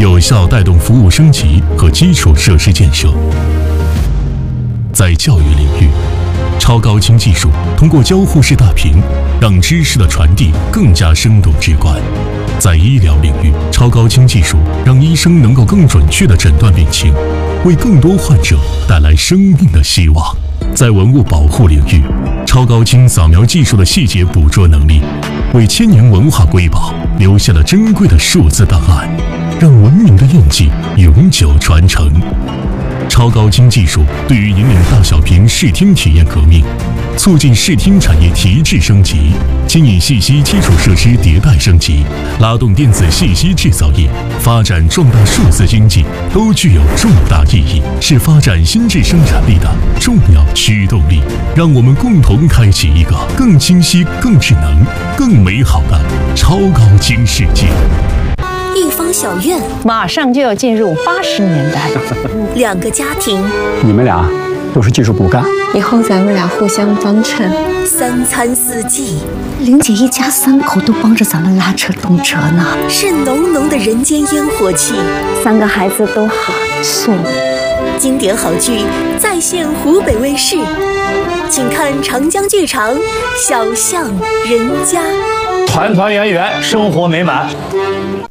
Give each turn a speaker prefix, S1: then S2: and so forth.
S1: 有效带动服务升级和基础设施建设。在教育领域，超高清技术通过交互式大屏，让知识的传递更加生动直观。在医疗领域，超高清技术让医生能够更准确地诊断病情，为更多患者带来生命的希望。在文物保护领域，超高清扫描技术的细节捕捉能力，为千年文化瑰宝留下了珍贵的数字档案，让文明的印记永久传承。超高清技术对于引领大小屏视听体验革命，促进视听产业提质升级，牵引信息基础设施迭代升级，拉动电子信息制造业发展壮大数字经济，都具有重大意义，是发展新质生产力的重要驱动力。让我们共同开启一个更清晰、更智能、更美好的超高清世界。
S2: 一方小院，
S3: 马上就要进入80年代，
S2: 两个家庭，
S4: 你们俩都是技术骨干，
S5: 以后咱们俩互相帮衬。
S2: 三餐四季，
S5: 玲姐一家3口都帮着咱们拉车动车呢，
S2: 是浓浓的人间烟火气。
S5: 3个孩子都好送。
S2: 经典好剧再现湖北卫视，请看长江剧场《小巷人家》，
S6: 团团圆圆，生活美满。